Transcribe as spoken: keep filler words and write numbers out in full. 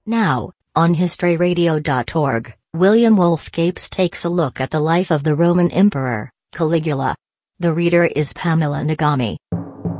Now, on history radio dot org, William Wolf Gapes takes a look at the life of the Roman Emperor, Caligula. The reader is Pamela Nagami.